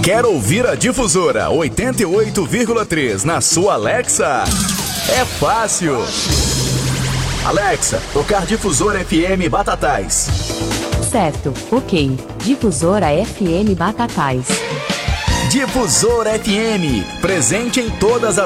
Quer ouvir a Difusora 88,3 na sua Alexa? É fácil. Alexa, tocar Difusora FM Batatais. Certo, ok. Difusora FM Batatais. Difusora FM, presente em todas as